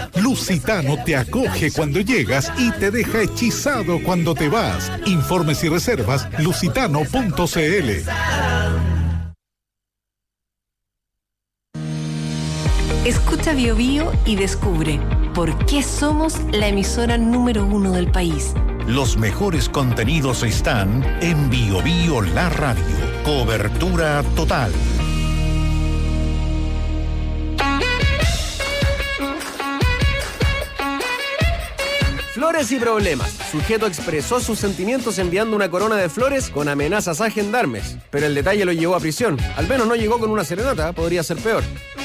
Lusitano te acoge cuando llegas y te deja hechizado cuando te vas. Informes y reservas lusitano.cl. Escucha Bio Bio y descubre por qué somos la emisora número 1 del país. Los mejores contenidos están en Bio Bio La Radio. Cobertura total. Flores y problemas. Sujeto expresó sus sentimientos enviando una corona de flores con amenazas a gendarmes. Pero el detalle lo llevó a prisión. Al menos no llegó con una serenata, podría ser peor.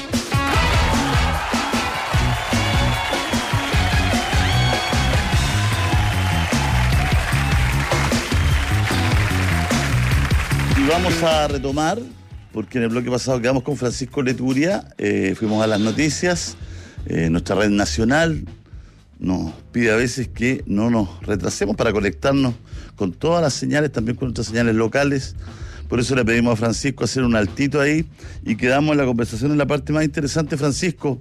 Y vamos a retomar, porque en el bloque pasado quedamos con Francisco Leturia, fuimos a las noticias, nuestra red nacional nos pide a veces que no nos retrasemos para conectarnos con todas las señales, también con nuestras señales locales. Por eso le pedimos a Francisco hacer un altito ahí y quedamos en la conversación en la parte más interesante. Francisco,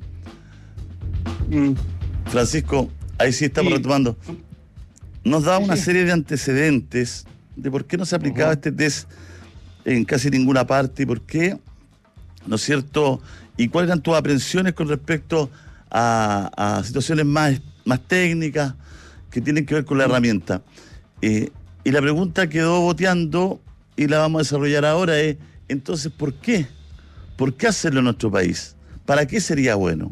ahí sí estamos retomando. Nos da una serie de antecedentes de por qué no se aplicaba este test en casi ninguna parte y por qué, ¿no es cierto? ¿Y cuáles eran tus aprensiones con respecto a situaciones más técnicas que tienen que ver con la herramienta? Y la pregunta quedó boteando y la vamos a desarrollar ahora es, entonces, ¿por qué? ¿Por qué hacerlo en nuestro país? ¿Para qué sería bueno?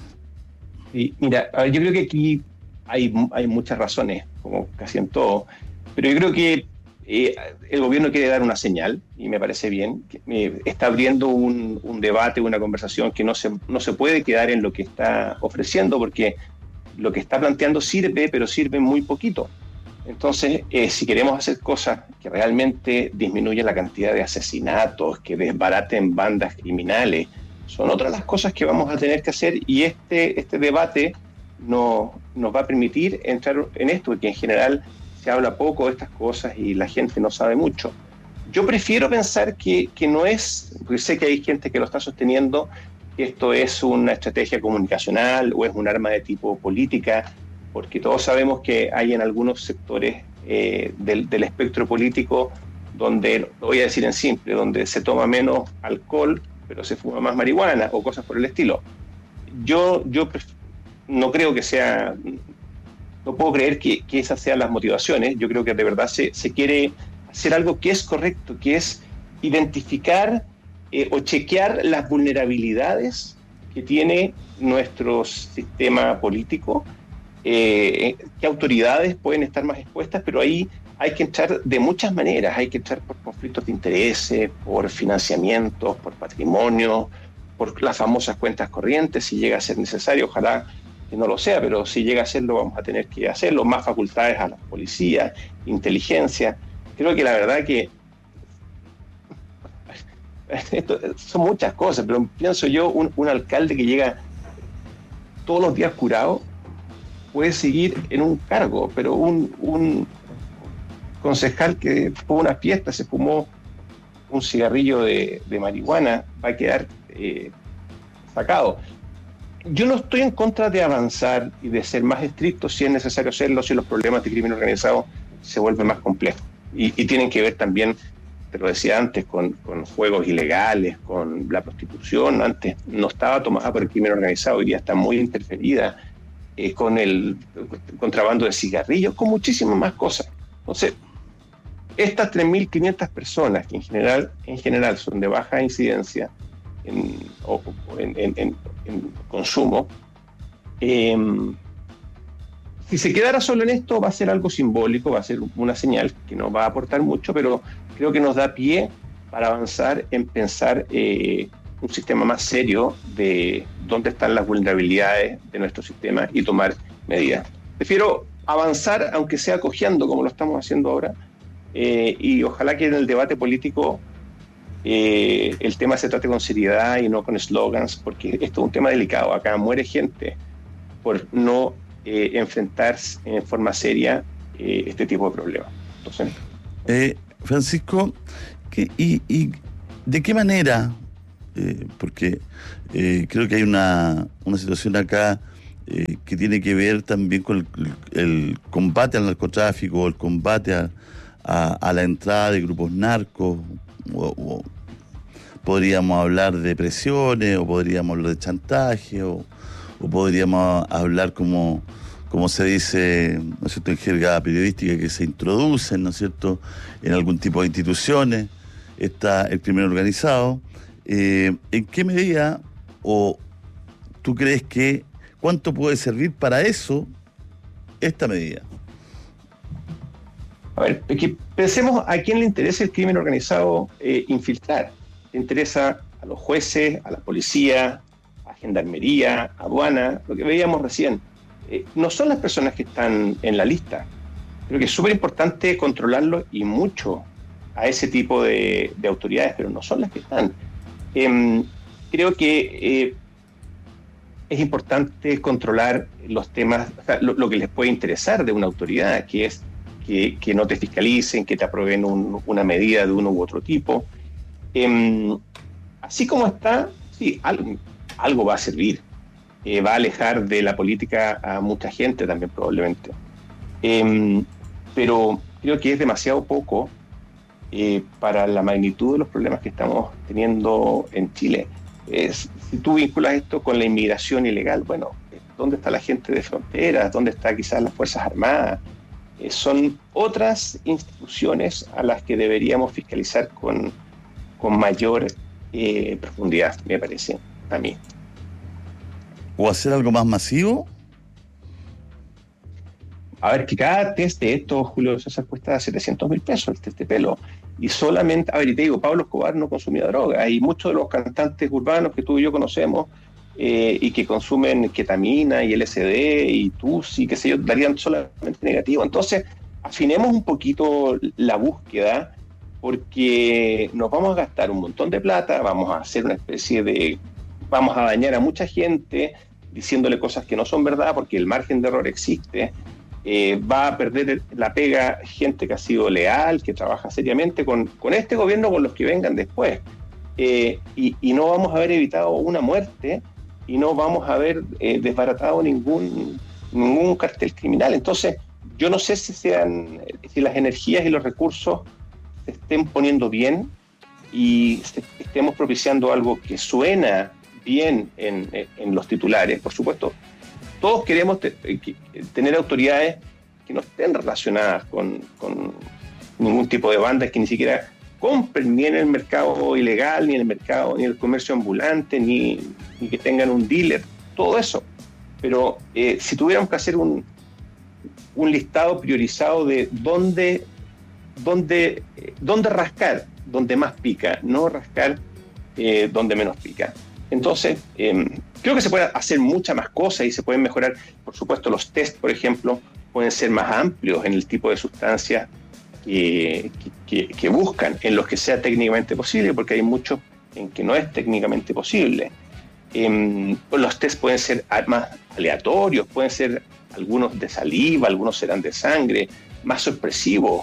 Y mira, a ver, yo creo que aquí hay muchas razones, como casi en todo, pero yo creo que el gobierno quiere dar una señal, y me parece bien, que, está abriendo un debate, una conversación que no se puede quedar en lo que está ofreciendo, porque lo que está planteando sirve, pero sirve muy poquito. Entonces, si queremos hacer cosas que realmente disminuyan la cantidad de asesinatos, que desbaraten bandas criminales, son otras las cosas que vamos a tener que hacer, y este debate nos va a permitir entrar en esto, porque en general se habla poco de estas cosas y la gente no sabe mucho. Yo prefiero pensar que no es, porque sé que hay gente que lo está sosteniendo, que esto es una estrategia comunicacional o es un arma de tipo política, porque todos sabemos que hay en algunos sectores del espectro político donde, lo voy a decir en simple, donde se toma menos alcohol, pero se fuma más marihuana o cosas por el estilo. Yo no creo que sea... No puedo creer que esas sean las motivaciones. Yo creo que de verdad se quiere hacer algo que es correcto, que es identificar o chequear las vulnerabilidades que tiene nuestro sistema político, qué autoridades pueden estar más expuestas, pero ahí hay que entrar de muchas maneras. Hay que entrar por conflictos de intereses, por financiamientos, por patrimonio, por las famosas cuentas corrientes, si llega a ser necesario. Ojalá que no lo sea, pero si llega a serlo vamos a tener que hacerlo, más facultades a la policía, inteligencia. Creo que la verdad que esto son muchas cosas, pero pienso yo, un alcalde que llega todos los días curado puede seguir en un cargo, pero un concejal que fue a una fiesta, se fumó un cigarrillo de marihuana, va a quedar sacado. Yo no estoy en contra de avanzar y de ser más estrictos si es necesario hacerlo, si los problemas de crimen organizado se vuelven más complejos. Y tienen que ver también, te lo decía antes, con juegos ilegales, con la prostitución. Antes no estaba tomada por el crimen organizado, hoy día está muy interferida, con el contrabando de cigarrillos, con muchísimas más cosas. Entonces, estas 3.500 personas, que en general son de baja incidencia en consumo, si se quedara solo en esto va a ser algo simbólico, va a ser una señal que no va a aportar mucho, pero creo que nos da pie para avanzar en pensar un sistema más serio de dónde están las vulnerabilidades de nuestro sistema y tomar medidas. Prefiero avanzar, aunque sea cojeando, como lo estamos haciendo ahora, y ojalá que en el debate político el tema se trate con seriedad y no con eslogans, porque esto es un tema delicado. Acá muere gente por no enfrentarse en forma seria este tipo de problemas. Entonces, Francisco, ¿y de qué manera? Porque creo que hay una situación acá que tiene que ver también con el combate al narcotráfico, el combate a la entrada de grupos narcos, o podríamos hablar de presiones, o podríamos hablar de chantaje, o podríamos hablar como se dice, ¿no es cierto?, en jerga periodística, que se introducen, ¿no es cierto?, en algún tipo de instituciones. Está el crimen organizado. ¿En qué medida o tú crees que cuánto puede servir para eso esta medida? A ver, que pensemos a quién le interesa el crimen organizado infiltrar. Le interesa a los jueces, a la policía, a gendarmería, a aduana, lo que veíamos recién. No son las personas que están en la lista. Creo que es súper importante controlarlo y mucho a ese tipo de autoridades, pero no son las que están. Creo que es importante controlar los temas, o sea, lo que les puede interesar de una autoridad, que es que no te fiscalicen, que te aprueben una medida de uno u otro tipo. Así como está, sí, algo va a servir. Va a alejar de la política a mucha gente también probablemente. Pero creo que es demasiado poco para la magnitud de los problemas que estamos teniendo en Chile. Si tú vinculas esto con la inmigración ilegal, bueno, ¿dónde está la gente de fronteras? ¿Dónde está quizás las Fuerzas Armadas? Son otras instituciones a las que deberíamos fiscalizar con mayor profundidad, me parece a mí. ¿O hacer algo más masivo? A ver, que cada test de esto, Julio César, cuesta 700.000 pesos, el test de pelo. Y solamente, a ver, y te digo, Pablo Escobar no consumía droga. Hay muchos de los cantantes urbanos que tú y yo conocemos y que consumen ketamina y LSD y TUSI, qué sé yo, darían solamente negativo. Entonces, afinemos un poquito la búsqueda, porque nos vamos a gastar un montón de plata, vamos a hacer una especie de... vamos a dañar a mucha gente diciéndole cosas que no son verdad, porque el margen de error existe. Va a perder la pega gente que ha sido leal, que trabaja seriamente con este gobierno, con los que vengan después. Y no vamos a haber evitado una muerte y no vamos a haber desbaratado ningún cartel criminal. Entonces, yo no sé si las energías y los recursos se estén poniendo bien y estemos propiciando algo que suena bien en los titulares. Por supuesto, todos queremos tener autoridades que no estén relacionadas con ningún tipo de bandas, que ni siquiera compren ni en el mercado ilegal, ni en el mercado, ni en el comercio ambulante, ni que tengan un dealer, todo eso. Pero si tuviéramos que hacer un listado priorizado de dónde rascar, donde más pica, no rascar donde menos pica. Entonces, creo que se puede hacer muchas más cosas y se pueden mejorar. Por supuesto, los test, por ejemplo, pueden ser más amplios en el tipo de sustancias que buscan, en los que sea técnicamente posible, porque hay muchos en que no es técnicamente posible. Los test pueden ser más aleatorios, pueden ser algunos de saliva, algunos serán de sangre, más sorpresivos.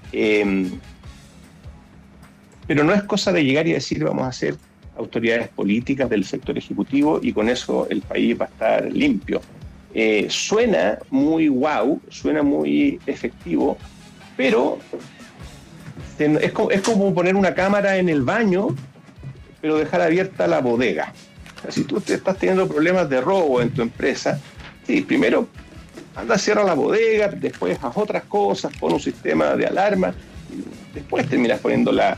Pero no es cosa de llegar y decir vamos a hacer autoridades políticas del sector ejecutivo y con eso el país va a estar limpio. Suena muy guau, suena muy efectivo, pero es como poner una cámara en el baño, pero dejar abierta la bodega. O sea, si tú estás teniendo problemas de robo en tu empresa, sí, primero anda, cierra la bodega, después haz otras cosas, pon un sistema de alarma, y después terminas poniendo la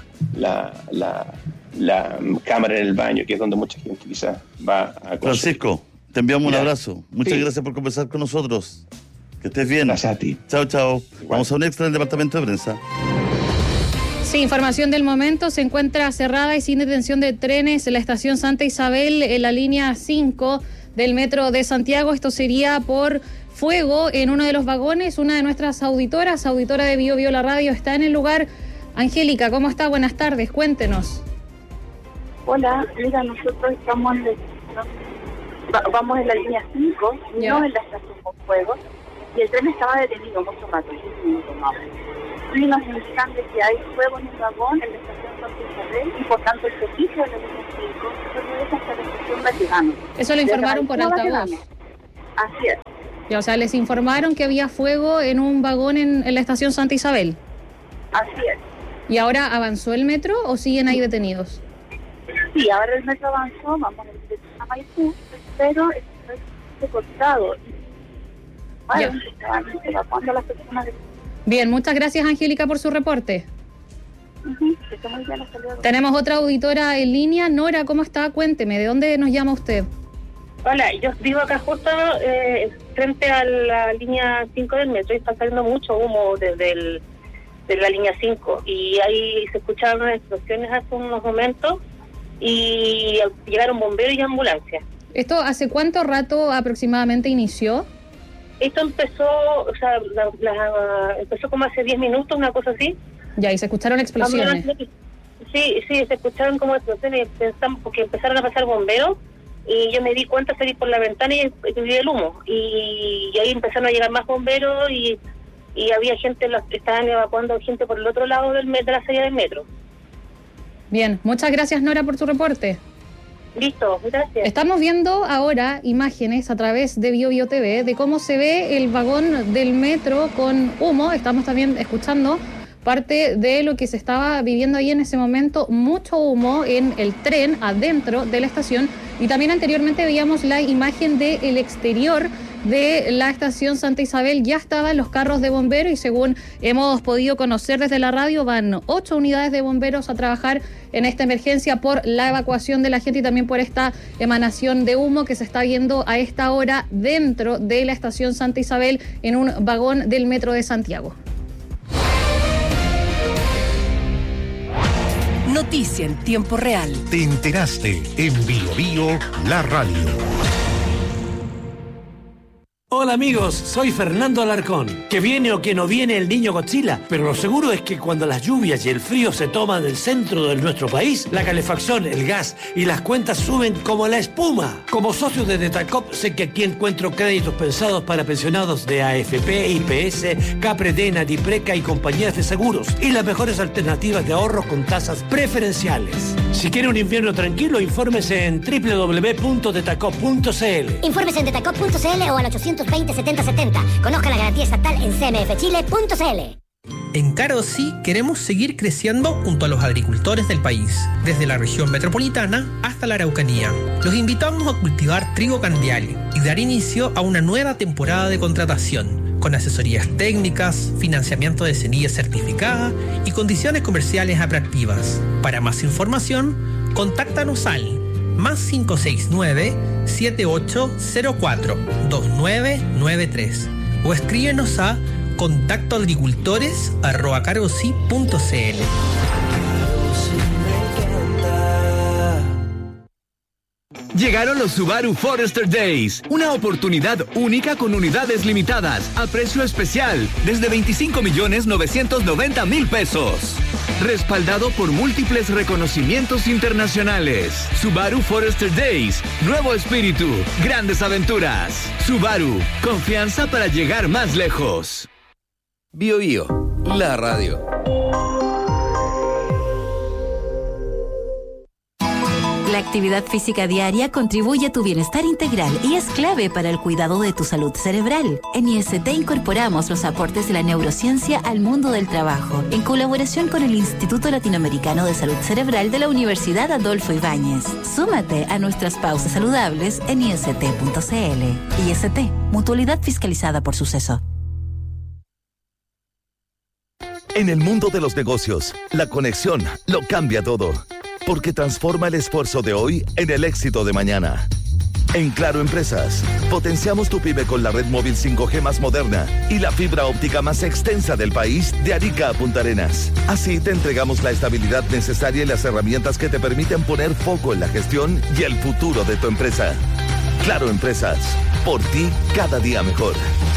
cámara en el baño, que es donde mucha gente quizás va a conseguir. Francisco, te enviamos un abrazo. Muchas gracias por conversar con nosotros. Que estés bien. Gracias a ti. Chao, chao. Igual. Vamos a un extra del departamento de prensa. Sí, información del momento. Se encuentra cerrada y sin detención de trenes en la estación Santa Isabel, en la línea 5 del metro de Santiago. Esto sería por fuego en uno de los vagones. Una de nuestras auditoras, auditora de Bio La Radio, está en el lugar. Angélica, ¿cómo está? Buenas tardes, cuéntenos. Hola, mira, nosotros estamos vamos en la línea 5, no en la estación con fuego, y el tren estaba detenido mucho rato, 15 minutos más. Y nos indican de que hay fuego en el vagón en la estación Santa Isabel, y por tanto el servicio de la línea 5 se regresa hasta la estación Vaticano. Eso lo informaron por altavoz. Así es. Ya, o sea, les informaron que había fuego en un vagón en la estación Santa Isabel. Así es. ¿Y ahora avanzó el metro o siguen ahí detenidos? Sí, ahora el metro avanzó, vamos a Maipú, pero está cortado. Bueno, estaban evacuando a las personas. Bien, muchas gracias, Angélica, por su reporte. Que esté muy bien, hasta luego. Tenemos otra auditora en línea. Nora, ¿cómo está? Cuénteme, ¿de dónde nos llama usted? Hola, yo vivo acá justo frente a la línea 5 del metro y está saliendo mucho humo desde la línea 5 y ahí se escucharon unas explosiones hace unos momentos y llegaron bomberos y ambulancias. ¿Esto hace cuánto rato aproximadamente inició? Esto empezó, o sea, empezó como hace 10 minutos, una cosa así. Ya, y se escucharon explosiones. Sí, se escucharon como explosiones pensamos porque empezaron a pasar bomberos. Y yo me di cuenta, salí por la ventana y vi el humo. Y ahí empezaron a llegar más bomberos y había gente, estaban evacuando gente por el otro lado de la salida del metro. Bien, muchas gracias, Nora, por tu reporte. Listo, gracias. Estamos viendo ahora imágenes a través de BioBio TV de cómo se ve el vagón del metro con humo. Estamos también escuchando parte de lo que se estaba viviendo ahí en ese momento, mucho humo en el tren adentro de la estación. Y también anteriormente veíamos la imagen del exterior de la estación Santa Isabel. Ya estaban los carros de bomberos y según hemos podido conocer desde la radio, van 8 unidades de bomberos a trabajar en esta emergencia por la evacuación de la gente y también por esta emanación de humo que se está viendo a esta hora dentro de la estación Santa Isabel en un vagón del metro de Santiago. Noticia en tiempo real. Te enteraste en BioBio, la radio. Hola amigos, soy Fernando Alarcón. Que viene o que no viene el niño Godzilla, pero lo seguro es que cuando las lluvias y el frío se toman el centro de nuestro país, la calefacción, el gas y las cuentas suben como la espuma. Como socio de Detacop sé que aquí encuentro créditos pensados para pensionados de AFP, IPS, Capredena, Dipreca y compañías de seguros y las mejores alternativas de ahorros con tasas preferenciales. Si quiere un invierno tranquilo, infórmese en www.detacop.cl. Infórmese en detacop.cl o al 820-7070. Conozca la garantía estatal en cmfchile.cl. En Carosi queremos seguir creciendo junto a los agricultores del país, desde la región metropolitana hasta la Araucanía. Los invitamos a cultivar trigo candial y dar inicio a una nueva temporada de contratación, con asesorías técnicas, financiamiento de semillas certificadas y condiciones comerciales atractivas. Para más información, contáctanos al +569-7804-2993 o escríbenos a contactoagricultores@carosi.cl. Llegaron los Subaru Forester Days, una oportunidad única con unidades limitadas a precio especial desde 25.990.000 pesos. Respaldado por múltiples reconocimientos internacionales. Subaru Forester Days, nuevo espíritu, grandes aventuras. Subaru, confianza para llegar más lejos. BioBio, la radio. La actividad física diaria contribuye a tu bienestar integral y es clave para el cuidado de tu salud cerebral. En IST incorporamos los aportes de la neurociencia al mundo del trabajo, en colaboración con el Instituto Latinoamericano de Salud Cerebral de la Universidad Adolfo Ibáñez. Súmate a nuestras pausas saludables en ist.cl. IST, mutualidad fiscalizada por Suceso. En el mundo de los negocios, la conexión lo cambia todo, porque transforma el esfuerzo de hoy en el éxito de mañana. En Claro Empresas, potenciamos tu pyme con la red móvil 5G más moderna y la fibra óptica más extensa del país de Arica a Punta Arenas. Así te entregamos la estabilidad necesaria y las herramientas que te permiten poner foco en la gestión y el futuro de tu empresa. Claro Empresas, por ti cada día mejor.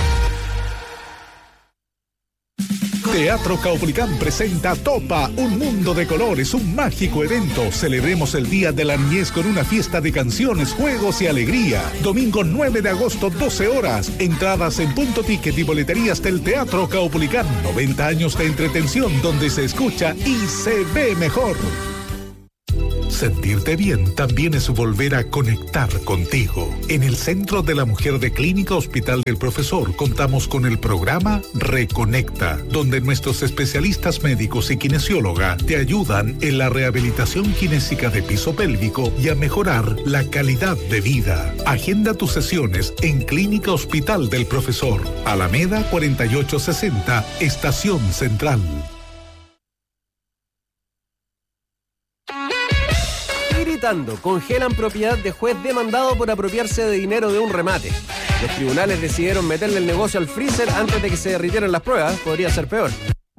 Teatro Caupolicán presenta Topa, un mundo de colores, un mágico evento. Celebremos el Día de la Niñez con una fiesta de canciones, juegos y alegría. Domingo 9 de agosto, 12 horas. Entradas en Punto Ticket y boleterías del Teatro Caupolicán. 90 años de entretención donde se escucha y se ve mejor. Sentirte bien también es volver a conectar contigo. En el Centro de la Mujer de Clínica Hospital del Profesor contamos con el programa Reconecta, donde nuestros especialistas médicos y kinesióloga te ayudan en la rehabilitación kinésica de piso pélvico y a mejorar la calidad de vida. Agenda tus sesiones en Clínica Hospital del Profesor, Alameda 4860, Estación Central. Congelan propiedad de juez demandado por apropiarse de dinero de un remate. Los tribunales decidieron meterle el negocio al freezer antes de que se derritieran las pruebas. Podría ser peor.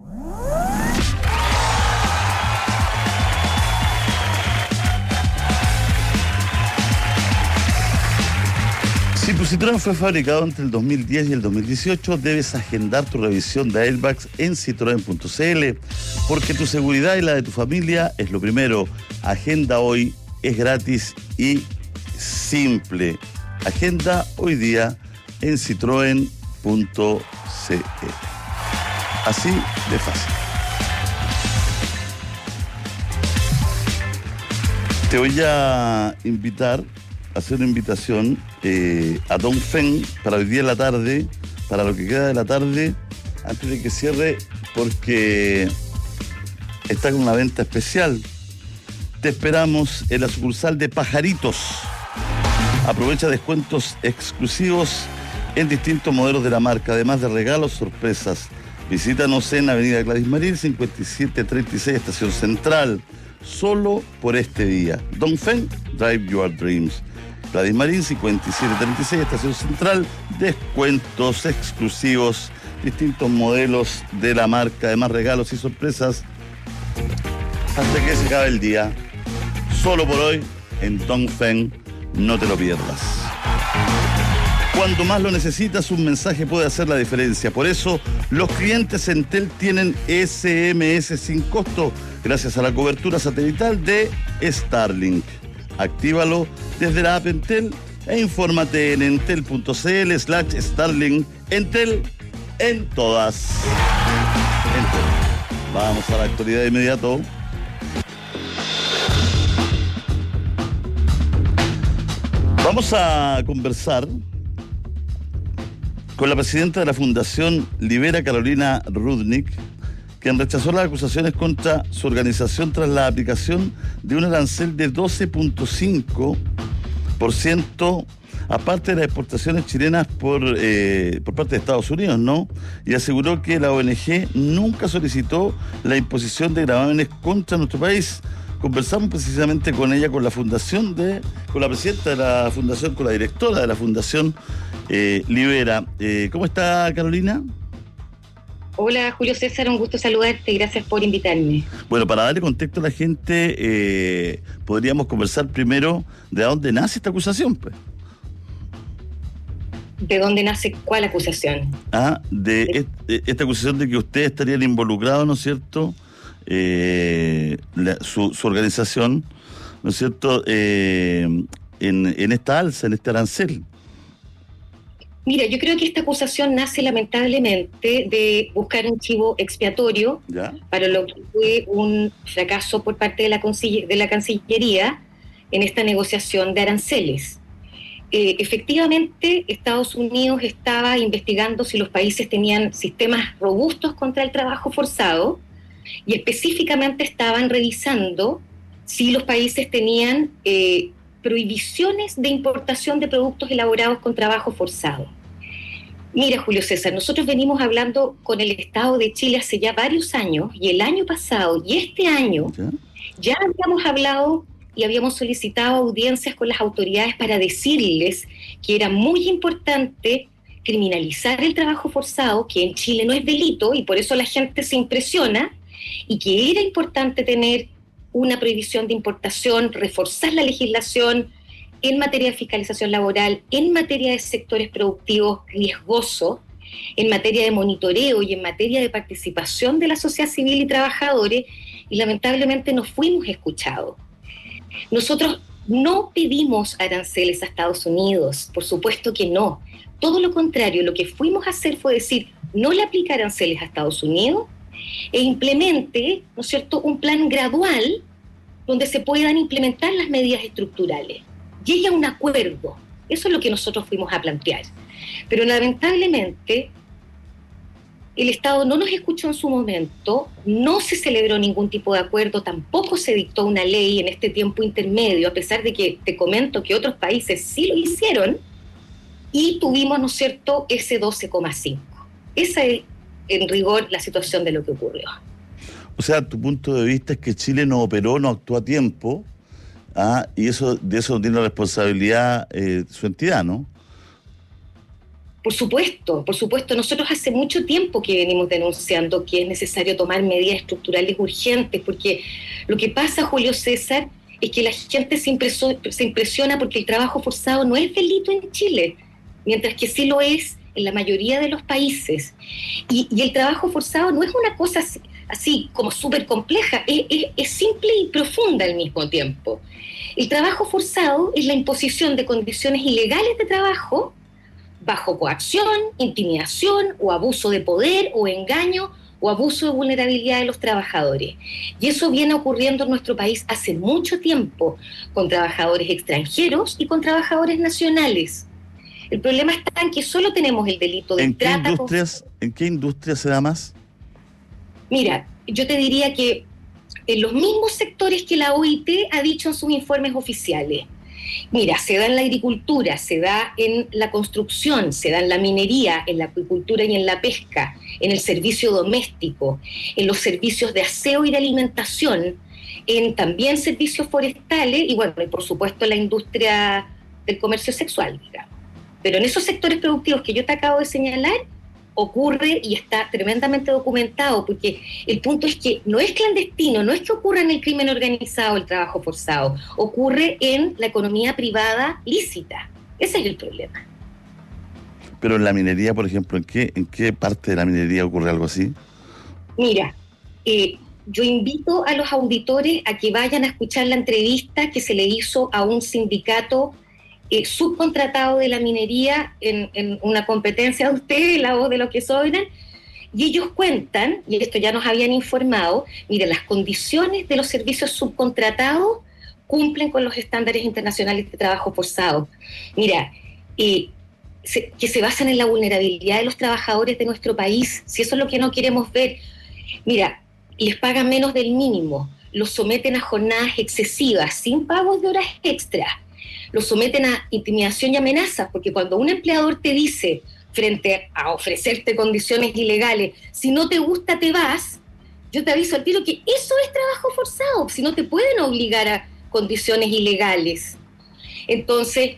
Si tu Citroën fue fabricado entre el 2010 y el 2018, debes agendar tu revisión de airbags en citroen.cl, porque tu seguridad y la de tu familia es lo primero. Agenda hoy, es gratis y simple. Agenda hoy día en citroen.cl. Así de fácil. Te voy a invitar, hacer una invitación a Dongfeng para hoy día en la tarde, para lo que queda de la tarde, antes de que cierre, porque está con una venta especial. Te esperamos en la sucursal de Pajaritos. Aprovecha descuentos exclusivos en distintos modelos de la marca, además de regalos, sorpresas. Visítanos en Avenida Gladys Marín, 5736, Estación Central. Solo por este día. Dongfeng, Drive Your Dreams. Gladys Marín, 5736, Estación Central. Descuentos exclusivos, distintos modelos de la marca, además regalos y sorpresas, hasta que se acabe el día. Solo por hoy, en Dongfeng, no te lo pierdas. Cuando más lo necesitas, un mensaje puede hacer la diferencia. Por eso, los clientes Entel tienen SMS sin costo, gracias a la cobertura satelital de Starlink. Actívalo desde la app Entel e infórmate en entel.cl/Starlink. Entel en todas. Entel. Vamos a la actualidad de inmediato. Vamos a conversar con la presidenta de la Fundación Libera, Carolina Rudnick, quien rechazó las acusaciones contra su organización tras la aplicación de un arancel de 12.5%, aparte de las exportaciones chilenas por parte de Estados Unidos, ¿no? Y aseguró que la ONG nunca solicitó la imposición de gravámenes contra nuestro país. Conversamos precisamente con ella, con la presidenta de la Fundación, con la directora de la Fundación Libera. ¿Cómo está, Carolina? Hola, Julio César, un gusto saludarte y gracias por invitarme. Bueno, para darle contexto a la gente, podríamos conversar primero de dónde nace esta acusación, pues. ¿De dónde nace cuál acusación? De esta acusación de que ustedes estarían involucrados, ¿no es cierto?, su organización, ¿no es cierto?, en esta alza, en este arancel. Mira, yo creo que esta acusación nace lamentablemente de buscar un chivo expiatorio para lo que fue un fracaso por parte de la Cancillería en esta negociación de aranceles. Efectivamente, Estados Unidos estaba investigando si los países tenían sistemas robustos contra el trabajo forzado, y específicamente estaban revisando si los países tenían prohibiciones de importación de productos elaborados con trabajo forzado. Mira, Julio César, nosotros venimos hablando con el Estado de Chile hace ya varios años, y el año pasado y este año ya habíamos hablado y habíamos solicitado audiencias con las autoridades para decirles que era muy importante criminalizar el trabajo forzado, que en Chile no es delito y por eso la gente se impresiona, y que era importante tener una prohibición de importación, reforzar la legislación en materia de fiscalización laboral, en materia de sectores productivos riesgosos, en materia de monitoreo y en materia de participación de la sociedad civil y trabajadores, y lamentablemente no fuimos escuchados. Nosotros no pedimos aranceles a Estados Unidos, por supuesto que no. Todo lo contrario, lo que fuimos a hacer fue decir, no le aplica aranceles a Estados Unidos, e implemente, ¿no es cierto?, un plan gradual donde se puedan implementar las medidas estructurales. Llegue a un acuerdo. Eso es lo que nosotros fuimos a plantear. Pero lamentablemente el Estado no nos escuchó en su momento, no se celebró ningún tipo de acuerdo, tampoco se dictó una ley en este tiempo intermedio, a pesar de que te comento que otros países sí lo hicieron, y tuvimos, ¿no es cierto?, ese 12,5. Esa es, en rigor, la situación de lo que ocurrió. O sea, tu punto de vista es que Chile no operó, no actuó a tiempo, y de eso no tiene responsabilidad su entidad, ¿no? Por supuesto. Nosotros hace mucho tiempo que venimos denunciando que es necesario tomar medidas estructurales urgentes, porque lo que pasa, Julio César, es que la gente se impresiona porque el trabajo forzado no es delito en Chile, mientras que sí lo es en la mayoría de los países. Y el trabajo forzado no es una cosa así como súper compleja, es simple y profunda al mismo tiempo. El trabajo forzado es la imposición de condiciones ilegales de trabajo bajo coacción, intimidación o abuso de poder o engaño o abuso de vulnerabilidad de los trabajadores. Y eso viene ocurriendo en nuestro país hace mucho tiempo, con trabajadores extranjeros y con trabajadores nacionales. El problema está en que solo tenemos el delito de trata. ¿En qué industrias se da más? Mira, yo te diría que en los mismos sectores que la OIT ha dicho en sus informes oficiales. Mira, se da en la agricultura, se da en la construcción, se da en la minería, en la acuicultura y en la pesca, en el servicio doméstico, en los servicios de aseo y de alimentación, en también servicios forestales y, bueno, y por supuesto en la industria del comercio sexual, digamos. Pero en esos sectores productivos que yo te acabo de señalar, ocurre y está tremendamente documentado, porque el punto es que no es clandestino, no es que ocurra en el crimen organizado el trabajo forzado, ocurre en la economía privada lícita. Ese es el problema. Pero en la minería, por ejemplo, ¿en qué parte de la minería ocurre algo así? Mira, yo invito a los auditores a que vayan a escuchar la entrevista que se le hizo a un sindicato subcontratado de la minería en una competencia de ustedes, La Voz de los que Sobran, y ellos cuentan, y esto ya nos habían informado, mira, las condiciones de los servicios subcontratados cumplen con los estándares internacionales de trabajo forzado. Mira, que se basan en la vulnerabilidad de los trabajadores de nuestro país, si eso es lo que no queremos ver. Mira, les pagan menos del mínimo, los someten a jornadas excesivas, sin pagos de horas extras, los someten a intimidación y amenazas, porque cuando un empleador te dice, frente a ofrecerte condiciones ilegales, si no te gusta te vas, yo te aviso al tiro que eso es trabajo forzado, si no te pueden obligar a condiciones ilegales. Entonces,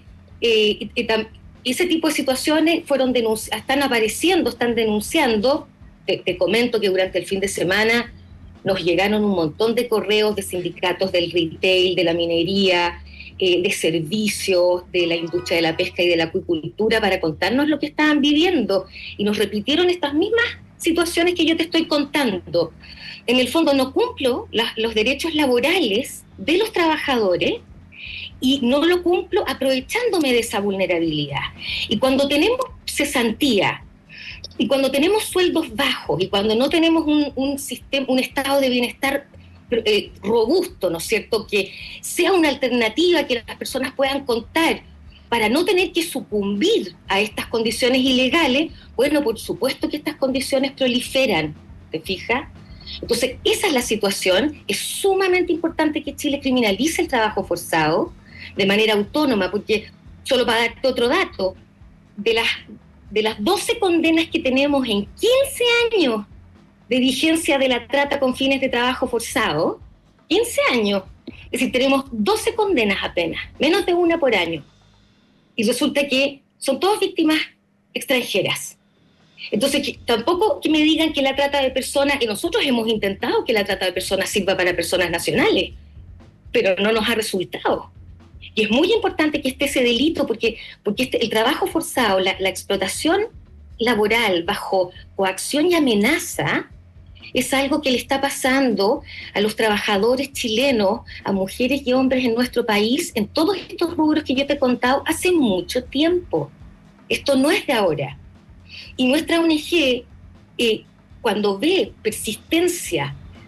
ese tipo de situaciones están apareciendo, están denunciando. Te comento que durante el fin de semana nos llegaron un montón de correos de sindicatos del retail, de la minería, de servicios, de la industria de la pesca y de la acuicultura para contarnos lo que estaban viviendo. Y nos repitieron estas mismas situaciones que yo te estoy contando. En el fondo no cumplo los derechos laborales de los trabajadores y no lo cumplo aprovechándome de esa vulnerabilidad. Y cuando tenemos cesantía, y cuando tenemos sueldos bajos, y cuando no tenemos un estado de bienestar robusto, ¿no es cierto?, que sea una alternativa que las personas puedan contar para no tener que sucumbir a estas condiciones ilegales, bueno, por supuesto que estas condiciones proliferan, ¿te fijas? Entonces, esa es la situación. Es sumamente importante que Chile criminalice el trabajo forzado de manera autónoma, porque, solo para darte otro dato, de las 12 condenas que tenemos en 15 años de vigencia de la trata con fines de trabajo forzado, 15 años, es decir, tenemos 12 condenas apenas, menos de una por año. Y resulta que son todas víctimas extranjeras. Entonces, tampoco que me digan que la trata de personas, y nosotros hemos intentado que la trata de personas sirva para personas nacionales, pero no nos ha resultado. Y es muy importante que esté ese delito, porque el trabajo forzado, la explotación laboral bajo coacción y amenaza, es algo que le está pasando a los trabajadores chilenos, a mujeres y hombres en nuestro país, en todos estos rubros que yo te he contado hace mucho tiempo. Esto no es de ahora. Y nuestra ONG, cuando ve persistencia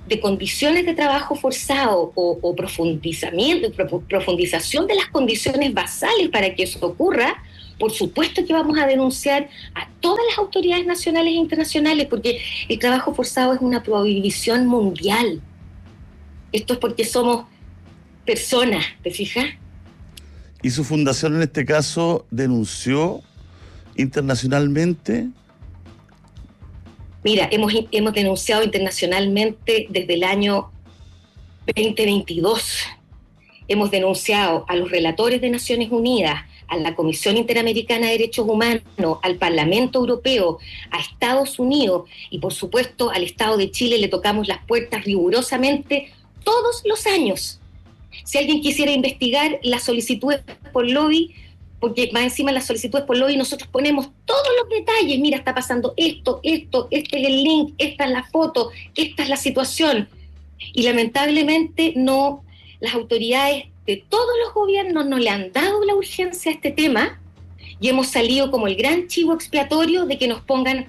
de condiciones de trabajo forzado o profundización de las condiciones basales para que eso ocurra, por supuesto que vamos a denunciar a todas las autoridades nacionales e internacionales, porque el trabajo forzado es una prohibición mundial. Esto es porque somos personas, ¿te fijas? ¿Y su fundación en este caso denunció internacionalmente? Mira, hemos denunciado internacionalmente desde el año 2022. Hemos denunciado a los relatores de Naciones Unidas, a la Comisión Interamericana de Derechos Humanos, al Parlamento Europeo, a Estados Unidos y, por supuesto, al Estado de Chile. Le tocamos las puertas rigurosamente todos los años. Si alguien quisiera investigar las solicitudes por lobby, porque más encima las solicitudes por lobby nosotros ponemos todos los detalles, mira, está pasando esto, este es el link, esta es la foto, esta es la situación. Y lamentablemente no, las autoridades de todos los gobiernos no le han dado la urgencia a este tema y hemos salido como el gran chivo expiatorio de que nos pongan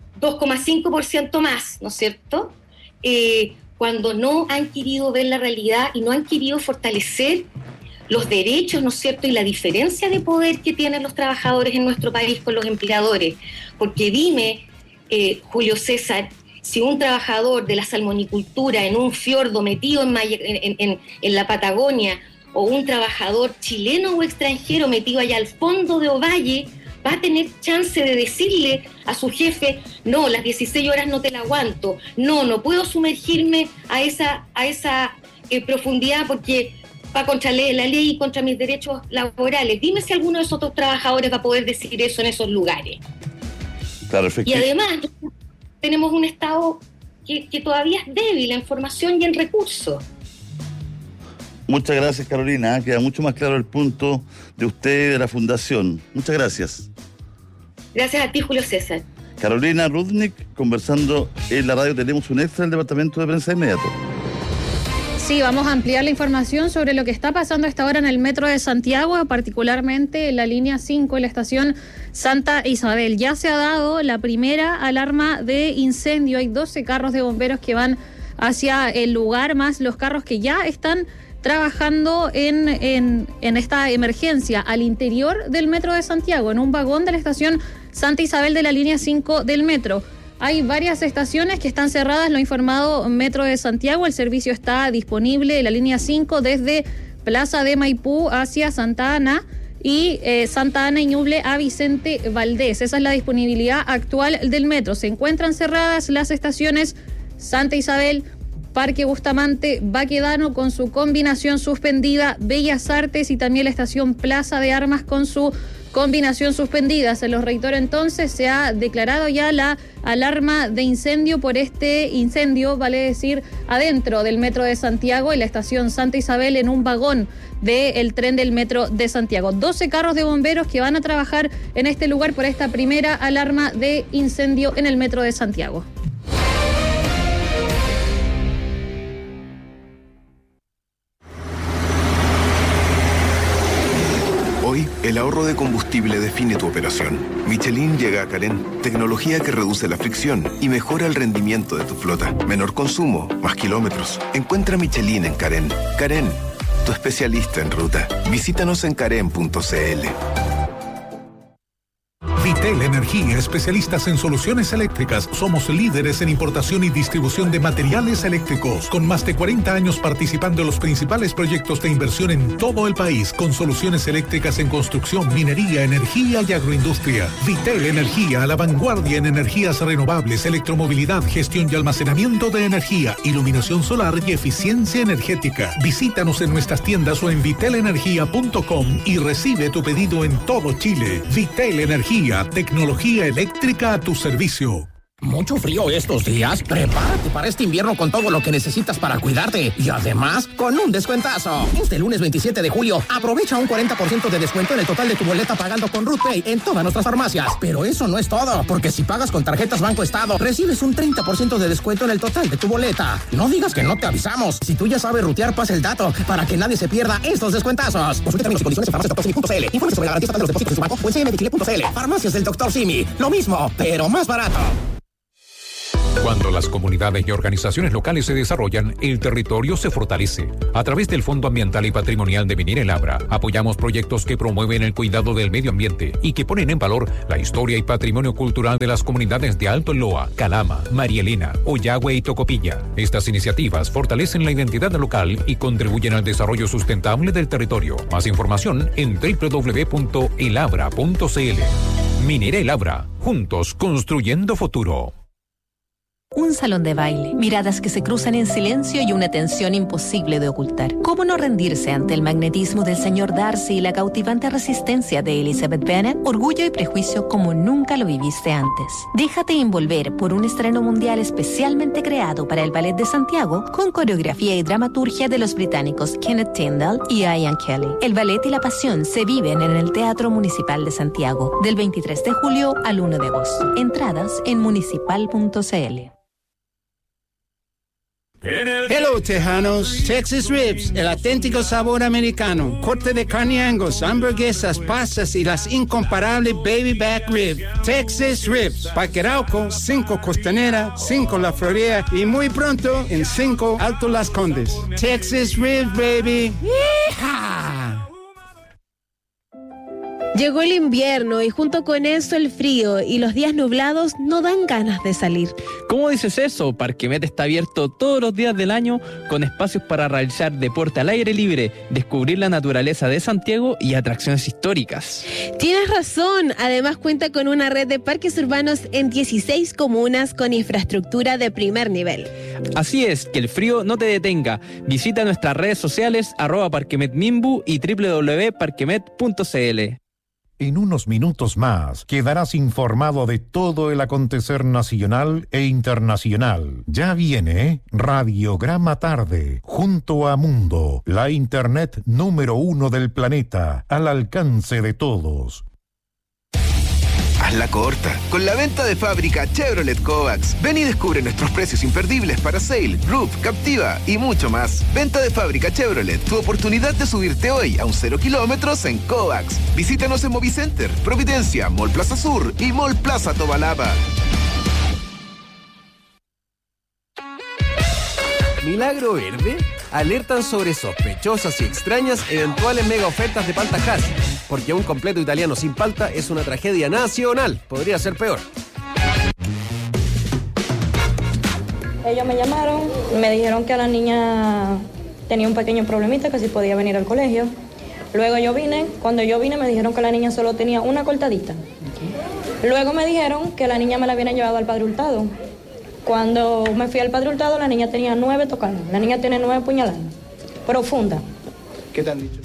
2,5% más, ¿no es cierto? Cuando no han querido ver la realidad y no han querido fortalecer los derechos, ¿no es cierto?, y la diferencia de poder que tienen los trabajadores en nuestro país con los empleadores. Porque dime, Julio César, si un trabajador de la salmonicultura en un fiordo metido en la Patagonia, o un trabajador chileno o extranjero metido allá al fondo de Ovalle, va a tener chance de decirle a su jefe, no, las 16 horas no te la aguanto, no puedo sumergirme a esa profundidad porque va contra la ley y contra mis derechos laborales? Dime si alguno de esos otros trabajadores va a poder decir eso en esos lugares. Claro, y además tenemos un Estado que todavía es débil en formación y en recursos. Muchas gracias, Carolina. Queda mucho más claro el punto de usted y de la Fundación. Muchas gracias. Gracias a ti, Julio César. Carolina Rudnick, conversando en la radio. Tenemos un extra del Departamento de Prensa Inmediato. Sí, vamos a ampliar la información sobre lo que está pasando a esta hora en el metro de Santiago, particularmente en la línea 5, en la estación Santa Isabel. Ya se ha dado la primera alarma de incendio. Hay 12 carros de bomberos que van hacia el lugar, más los carros que ya están trabajando en esta emergencia al interior del metro de Santiago, en un vagón de la estación Santa Isabel de la línea 5 del metro. Hay varias estaciones que están cerradas, lo ha informado Metro de Santiago. El servicio está disponible en la línea 5 desde Plaza de Maipú hacia Santa Ana y Santa Ana y Ñuble a Vicente Valdés. Esa es la disponibilidad actual del metro. Se encuentran cerradas las estaciones Santa Isabel, Parque Bustamante, Baquedano con su combinación suspendida, Bellas Artes y también la estación Plaza de Armas con su combinación suspendida. Se los reitero entonces, se ha declarado ya la alarma de incendio por este incendio, vale decir, adentro del metro de Santiago, en la estación Santa Isabel, en un vagón del tren del metro de Santiago. 12 carros de bomberos que van a trabajar en este lugar por esta primera alarma de incendio en el metro de Santiago. Hoy, el ahorro de combustible define tu operación. Michelin llega a Carén, tecnología que reduce la fricción y mejora el rendimiento de tu flota. Menor consumo, más kilómetros. Encuentra Michelin en Carén. Carén, tu especialista en ruta. Visítanos en carén.cl. Vitel Energía, especialistas en soluciones eléctricas. Somos líderes en importación y distribución de materiales eléctricos, con más de 40 años participando en los principales proyectos de inversión en todo el país, con soluciones eléctricas en construcción, minería, energía y agroindustria. Vitel Energía, a la vanguardia en energías renovables, electromovilidad, gestión y almacenamiento de energía, iluminación solar y eficiencia energética. Visítanos en nuestras tiendas o en vitelenergia.com y recibe tu pedido en todo Chile. Vitel Energía, tecnología eléctrica a tu servicio. Mucho frío estos días. Prepárate para este invierno con todo lo que necesitas para cuidarte. Y además, con un descuentazo. Este lunes 27 de julio, aprovecha un 40% de descuento en el total de tu boleta pagando con RootPay en todas nuestras farmacias. Pero eso no es todo, porque si pagas con tarjetas Banco Estado, recibes un 30% de descuento en el total de tu boleta. No digas que no te avisamos. Si tú ya sabes rutear, pasa el dato para que nadie se pierda estos descuentazos. Consulta términos y condiciones en farmaciasdrSimi.cl. Informe sobre la garantía estatal de los depósitos de su banco o en cmdchile.cl. Farmacias del Dr. Simi. Lo mismo, pero más barato. Cuando las comunidades y organizaciones locales se desarrollan, el territorio se fortalece. A través del Fondo Ambiental y Patrimonial de Minera El Abra, apoyamos proyectos que promueven el cuidado del medio ambiente y que ponen en valor la historia y patrimonio cultural de las comunidades de Alto Loa, Calama, María Elena, Oyagüe y Tocopilla. Estas iniciativas fortalecen la identidad local y contribuyen al desarrollo sustentable del territorio. Más información en www.elabra.cl. Minera El Abra, juntos construyendo futuro. Un salón de baile, miradas que se cruzan en silencio y una tensión imposible de ocultar. ¿Cómo no rendirse ante el magnetismo del señor Darcy y la cautivante resistencia de Elizabeth Bennet? Orgullo y prejuicio como nunca lo viviste antes. Déjate envolver por un estreno mundial especialmente creado para el Ballet de Santiago, con coreografía y dramaturgia de los británicos Kenneth Tyndall y Ian Kelly. El ballet y la pasión se viven en el Teatro Municipal de Santiago, del 23 de julio al 1 de agosto. Entradas en municipal.cl. Hello, Tejanos. Texas Ribs, el auténtico sabor americano. Corte de carne Angus, hamburguesas, pastas y las incomparables Baby Back Rib. Texas Ribs. Parque Arauco, 5 Costanera, 5 La Florida y muy pronto en 5 Alto Las Condes. Texas Ribs, baby. ¡Yeehaw! Llegó el invierno y junto con eso el frío y los días nublados no dan ganas de salir. ¿Cómo dices eso? Parquemet está abierto todos los días del año con espacios para realizar deporte al aire libre, descubrir la naturaleza de Santiago y atracciones históricas. Tienes razón, además cuenta con una red de parques urbanos en 16 comunas con infraestructura de primer nivel. Así es, que el frío no te detenga. Visita nuestras redes sociales @parquemetmimbu y www.parquemet.cl. En unos minutos más quedarás informado de todo el acontecer nacional e internacional. Ya viene Radiograma Tarde, junto a Mundo, la internet número 1 del planeta, al alcance de todos. Hazla corta con la venta de fábrica Chevrolet Kovacs. Ven y descubre nuestros precios imperdibles para Sail, Roof, Captiva y mucho más. Venta de fábrica Chevrolet, tu oportunidad de subirte hoy a un 0 kilómetros en Kovacs. Visítanos en Movicenter, Providencia, Mall Plaza Sur y Mall Plaza Tobalaba. Milagro Verde alertan sobre sospechosas y extrañas eventuales mega ofertas de palta Hass, porque un completo italiano sin palta es una tragedia nacional. Podría ser peor. Ellos me llamaron, me dijeron que a la niña tenía un pequeño problemita, que si podía venir al colegio. Luego yo vine, cuando yo vine me dijeron que la niña solo tenía una cortadita. Luego me dijeron que la niña me la habían llevado al Padre Hurtado. Cuando me fui al Padre Hurtado, la niña tenía 9 tocadas. La niña tiene 9 puñaladas. Profunda. ¿Qué te han dicho?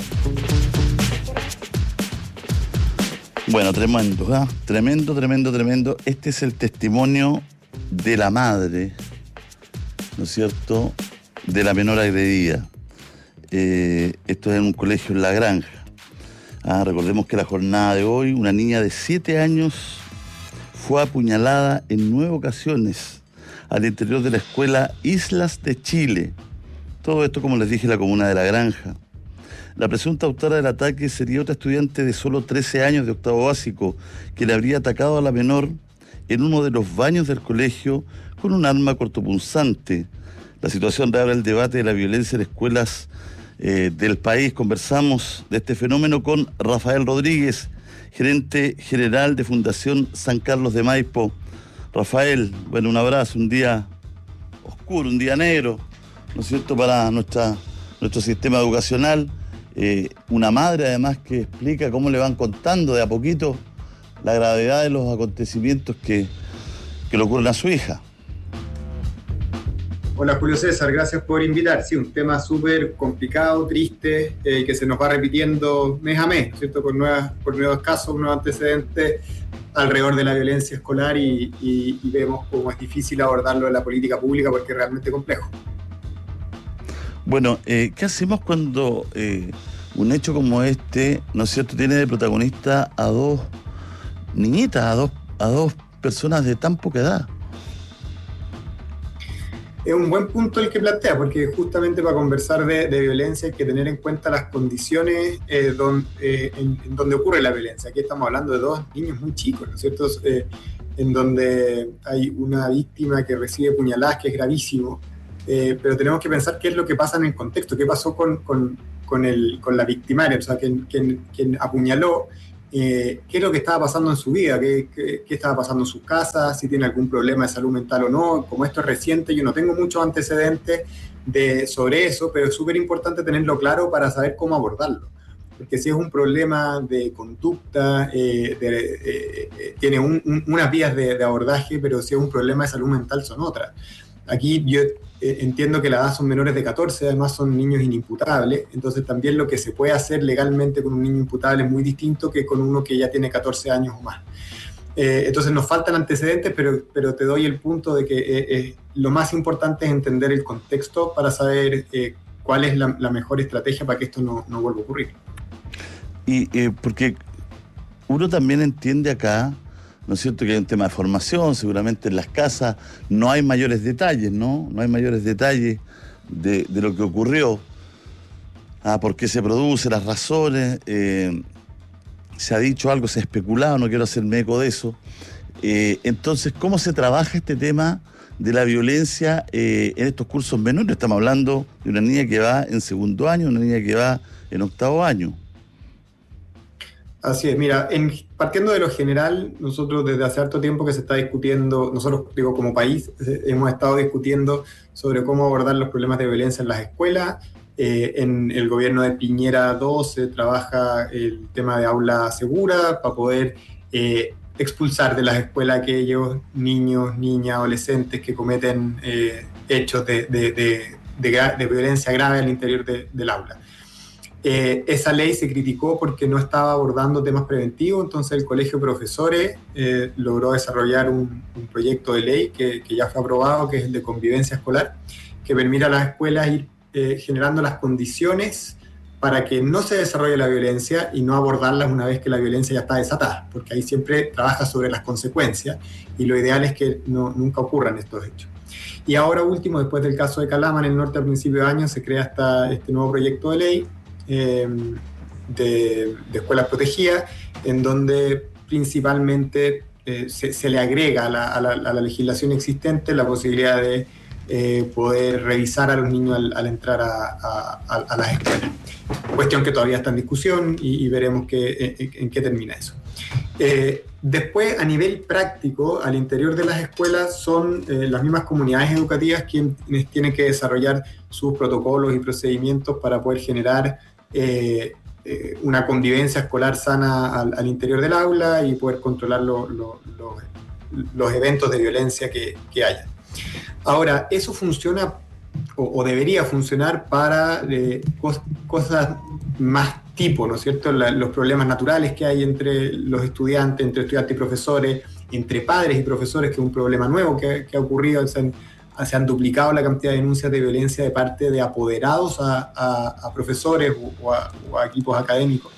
Bueno, tremendo, ¿eh? Tremendo. Este es el testimonio de la madre, ¿no es cierto?, de la menor agredida. Esto es en un colegio en La Granja. Recordemos que la jornada de hoy, una niña de 7 años fue apuñalada en 9 ocasiones al interior de la escuela Islas de Chile. Todo esto, como les dije, en la comuna de La Granja. La presunta autora del ataque sería otra estudiante de solo 13 años de octavo básico, que le habría atacado a la menor en uno de los baños del colegio con un arma cortopunzante. La situación reabre el debate de la violencia en escuelas del país. Conversamos de este fenómeno con Rafael Rodríguez, gerente general de Fundación San Carlos de Maipo. Rafael, bueno, un abrazo, un día oscuro, un día negro, ¿no es cierto?, para nuestro sistema educacional. Una madre, además, que explica cómo le van contando de a poquito la gravedad de los acontecimientos que le ocurren a su hija. Hola Julio César, gracias por invitar. Sí, un tema súper complicado, triste, que se nos va repitiendo mes a mes, ¿no es cierto?, por nuevos casos, nuevos antecedentes alrededor de la violencia escolar y vemos cómo es difícil abordarlo en la política pública porque es realmente complejo. Bueno, ¿qué hacemos cuando un hecho como este, ¿no es cierto?, tiene de protagonista a 2 niñitas, a dos personas de tan poca edad? Es un buen punto el que plantea, porque justamente para conversar de violencia hay que tener en cuenta las condiciones en donde ocurre la violencia. Aquí estamos hablando de 2 niños muy chicos, ¿no es cierto? en donde hay una víctima que recibe puñaladas, que es gravísimo, pero tenemos que pensar qué es lo que pasa en el contexto, qué pasó con la victimaria, o sea, quien apuñaló, qué es lo que estaba pasando en su vida, qué estaba pasando en su casa, si tiene algún problema de salud mental o no. Como esto es reciente, yo no tengo muchos antecedentes sobre eso, pero es súper importante tenerlo claro para saber cómo abordarlo. Porque si es un problema de conducta, tiene unas vías de abordaje, pero si es un problema de salud mental son otras. Aquí yo entiendo que la edad son menores de 14, además son niños inimputables, entonces también lo que se puede hacer legalmente con un niño imputable es muy distinto que con uno que ya tiene 14 años o más. Entonces nos faltan antecedentes, pero te doy el punto de que lo más importante es entender el contexto para saber cuál es la mejor estrategia para que esto no vuelva a ocurrir. Y porque uno también entiende acá, ¿no es cierto?, que hay un tema de formación, seguramente en las casas no hay mayores detalles, ¿no? No hay mayores detalles de lo que ocurrió, por qué se produce, las razones, se ha dicho algo, se ha especulado, no quiero hacerme eco de eso. Entonces, ¿cómo se trabaja este tema de la violencia en estos cursos menores? Estamos hablando de una niña que va en segundo año, una niña que va en octavo año. Así es, mira, partiendo de lo general, nosotros desde hace harto tiempo que se está discutiendo, nosotros digo como país, hemos estado discutiendo sobre cómo abordar los problemas de violencia en las escuelas. En el gobierno de Piñera II se trabaja el tema de aula segura para poder expulsar de las escuelas a aquellos niños, niñas, adolescentes que cometen hechos de violencia grave al interior del aula. Esa ley se criticó porque no estaba abordando temas preventivos, entonces el Colegio de Profesores logró desarrollar un proyecto de ley que ya fue aprobado, que es el de convivencia escolar, que permite a las escuelas ir generando las condiciones para que no se desarrolle la violencia y no abordarlas una vez que la violencia ya está desatada, porque ahí siempre trabaja sobre las consecuencias y lo ideal es que nunca ocurran estos hechos. Y ahora último, después del caso de Calama en el norte a principios de año, se crea este nuevo proyecto de ley de escuelas protegidas, en donde principalmente se le agrega a la legislación existente la posibilidad de poder revisar a los niños al entrar a las escuelas. Cuestión que todavía está en discusión y veremos en qué termina eso. Después, a nivel práctico, al interior de las escuelas son las mismas comunidades educativas quienes tienen que desarrollar sus protocolos y procedimientos para poder generar una convivencia escolar sana al interior del aula y poder controlar los eventos de violencia que haya. Ahora, eso funciona o debería funcionar para cosas más tipo, ¿no es cierto? Los problemas naturales que hay entre los estudiantes, entre estudiantes y profesores, entre padres y profesores, que es un problema nuevo que ha ocurrido. Se han duplicado la cantidad de denuncias de violencia de parte de apoderados a profesores o a equipos académicos.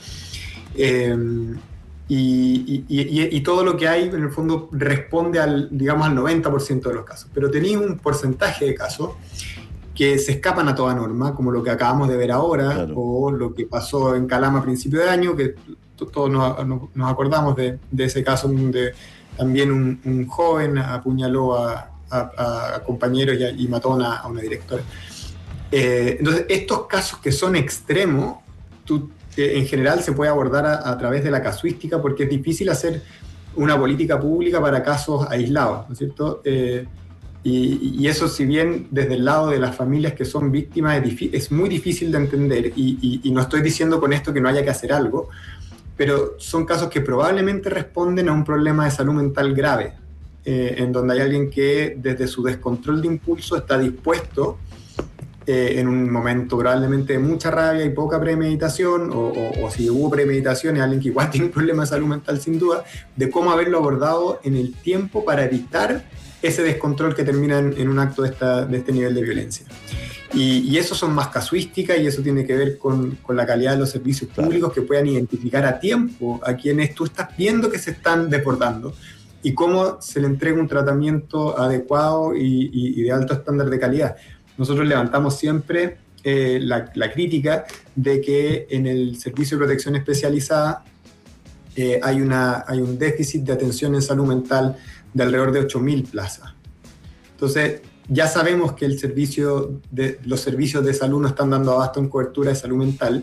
Y todo lo que hay, en el fondo, responde al 90% de los casos. Pero tenéis un porcentaje de casos que se escapan a toda norma, como lo que acabamos de ver ahora, claro, o lo que pasó en Calama a principio de año, que todos nos acordamos de ese caso donde también un joven apuñaló a compañeros y mató a una directora. Entonces, estos casos que son extremos, en general se puede abordar a través de la casuística, porque es difícil hacer una política pública para casos aislados, ¿no es cierto? Y eso, si bien desde el lado de las familias que son víctimas es muy difícil de entender, y no estoy diciendo con esto que no haya que hacer algo, pero son casos que probablemente responden a un problema de salud mental grave, en donde hay alguien que desde su descontrol de impulso está dispuesto, en un momento probablemente de mucha rabia y poca premeditación, o si hubo premeditación, es alguien que igual tiene un problema de salud mental sin duda, de cómo haberlo abordado en el tiempo para evitar ese descontrol que termina en un acto de este nivel de violencia. Y eso son más casuísticas, y eso tiene que ver con la calidad de los servicios públicos, que puedan identificar a tiempo a quienes tú estás viendo que se están desbordando y cómo se le entrega un tratamiento adecuado y de alto estándar de calidad. Nosotros levantamos siempre la crítica de que en el servicio de protección especializada hay un déficit de atención en salud mental de alrededor de 8.000 plazas. Entonces, ya sabemos que los servicios de salud no están dando abasto en cobertura de salud mental,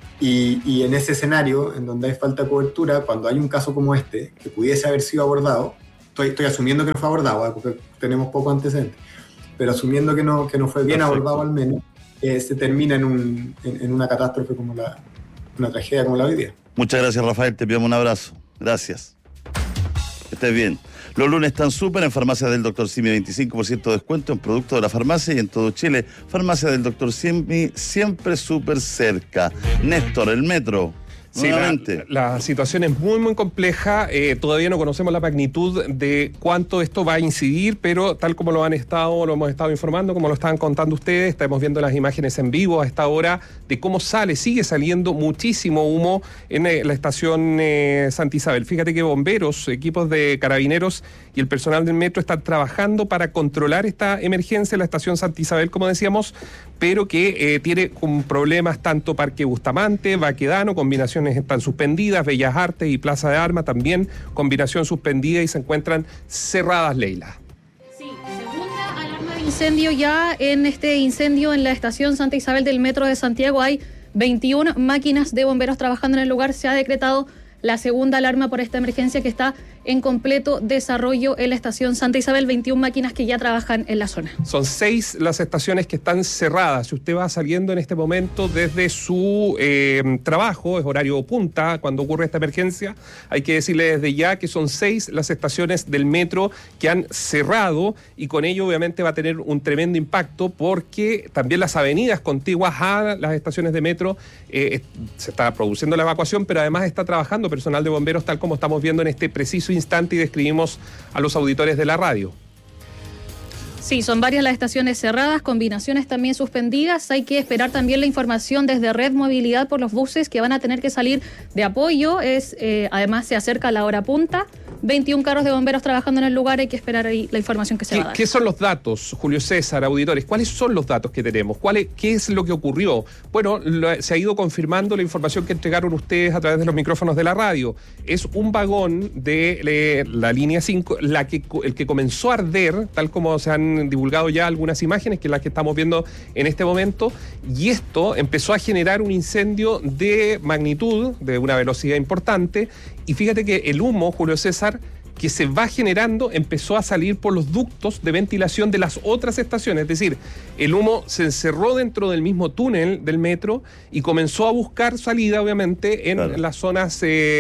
y en ese escenario, en donde hay falta de cobertura, cuando hay un caso como este, que pudiese haber sido abordado, estoy asumiendo que no fue abordado, porque tenemos poco antecedentes, pero asumiendo que no fue bien abordado al menos, se termina en una catástrofe como una tragedia como la hoy día. Muchas gracias, Rafael, te pido un abrazo. Gracias. Que estés bien. Los lunes están súper en Farmacia del Dr. Simi, 25% de descuento en productos de la farmacia y en todo Chile. Farmacia del Dr. Simi, siempre súper cerca. Néstor, el metro. Sí, la situación es muy, muy compleja. Todavía no conocemos la magnitud de cuánto esto va a incidir, pero tal como lo hemos estado informando, como lo estaban contando ustedes, estamos viendo las imágenes en vivo a esta hora de cómo sigue saliendo muchísimo humo en la estación Santa Isabel. Fíjate que bomberos, equipos de carabineros y el personal del metro están trabajando para controlar esta emergencia en la estación Santa Isabel, como decíamos, pero que tiene problemas tanto Parque Bustamante, Baquedano, combinaciones están suspendidas, Bellas Artes y Plaza de Armas también, combinación suspendida y se encuentran cerradas, Leila. Sí, segunda alarma de incendio ya en este incendio en la estación Santa Isabel del Metro de Santiago. Hay 21 máquinas de bomberos trabajando en el lugar. Se ha decretado la segunda alarma por esta emergencia que está en completo desarrollo en la estación Santa Isabel, 21 máquinas que ya trabajan en la zona. Son 6 las estaciones que están cerradas. Si usted va saliendo en este momento desde su trabajo, es horario punta cuando ocurre esta emergencia, hay que decirle desde ya que son 6 las estaciones del metro que han cerrado, y con ello obviamente va a tener un tremendo impacto porque también las avenidas contiguas a las estaciones de metro se está produciendo la evacuación, pero además está trabajando personal de bomberos tal como estamos viendo en este preciso instante y describimos a los auditores de la radio. Sí, son varias las estaciones cerradas, combinaciones también suspendidas. Hay que esperar también la información desde Red Movilidad por los buses que van a tener que salir de apoyo. Además se acerca la hora punta. 21 carros de bomberos trabajando en el lugar, hay que esperar ahí la información que se va a dar. ¿Qué son los datos, Julio César, auditores? ¿Cuáles son los datos que tenemos? ¿Qué es lo que ocurrió? Bueno, se ha ido confirmando la información que entregaron ustedes a través de los micrófonos de la radio. Es un vagón de la línea 5, el que comenzó a arder, tal como se han divulgado ya algunas imágenes, que es las que estamos viendo en este momento, y esto empezó a generar un incendio de magnitud, de una velocidad importante, y fíjate que el humo, Julio César, que se va generando, empezó a salir por los ductos de ventilación de las otras estaciones. Es decir, el humo se encerró dentro del mismo túnel del metro y comenzó a buscar salida, obviamente, en las zonas